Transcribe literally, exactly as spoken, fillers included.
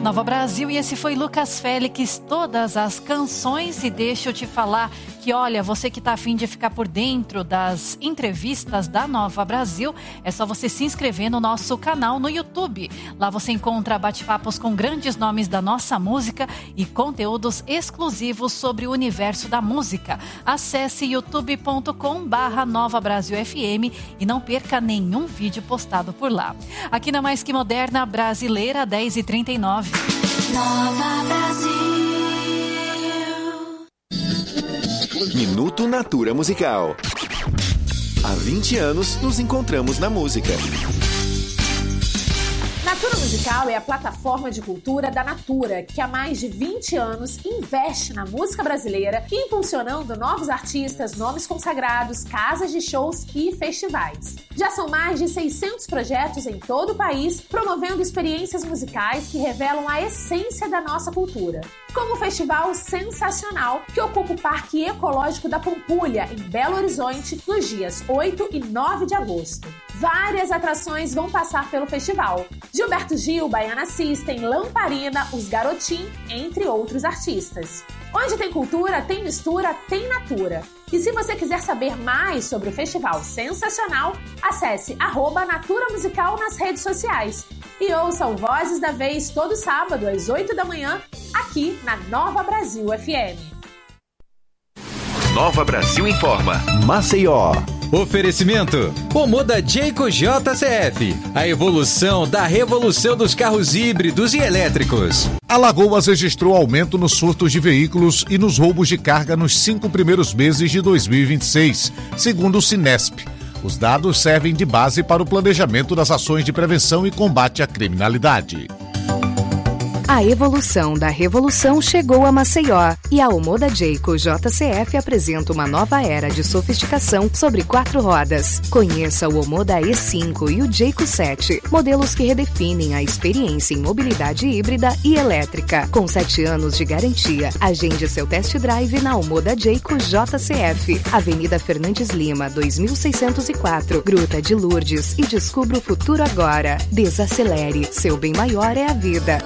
Nova Brasil, e esse foi Lucas Félix, Todas as Canções. E deixa eu te falar que, olha, você que está a fim de ficar por dentro das entrevistas da Nova Brasil, é só você se inscrever no nosso canal no YouTube. Lá você encontra bate-papos com grandes nomes da nossa música e conteúdos exclusivos sobre o universo da música. Acesse youtube ponto com barra Nova Brasil F M e não perca nenhum vídeo postado por lá. Aqui na Mais Que Moderna Brasileira, dez e trinta e nove. Nova Brasil. Minuto Natura Musical. Há vinte anos nos encontramos na música. Natura Musical é a plataforma de cultura da Natura, que há mais de vinte anos investe na música brasileira, impulsionando novos artistas, nomes consagrados, casas de shows e festivais. Já são mais de seiscentos projetos em todo o país, promovendo experiências musicais que revelam a essência da nossa cultura. Como o Festival Sensacional, que ocupa o Parque Ecológico da Pampulha, em Belo Horizonte, nos dias oito e nove de agosto. Várias atrações vão passar pelo festival. Gilberto Gil, Baiana System, Lamparina, Os Garotim, entre outros artistas. Onde tem cultura, tem mistura, tem natura. E se você quiser saber mais sobre o Festival Sensacional, acesse arroba Natura Musical nas redes sociais. E ouça o Vozes da Vez todo sábado às oito da manhã, aqui na Nova Brasil F M. Nova Brasil informa. Maceió. Oferecimento: Omoda Jayco J C F, a evolução da revolução dos carros híbridos e elétricos. Alagoas registrou aumento nos furtos de veículos e nos roubos de carga nos cinco primeiros meses de dois mil e vinte e seis, segundo o Sinesp. Os dados servem de base para o planejamento das ações de prevenção e combate à criminalidade. A evolução da revolução chegou a Maceió e a Omoda Jayco J C F apresenta uma nova era de sofisticação sobre quatro rodas. Conheça o Omoda E cinco e o Jayco sete, modelos que redefinem a experiência em mobilidade híbrida e elétrica. Com sete anos de garantia, agende seu test drive na Omoda Jayco J C F, Avenida Fernandes Lima, dois mil seiscentos e quatro, Gruta de Lourdes, e descubra o futuro agora. Desacelere, seu bem maior é a vida.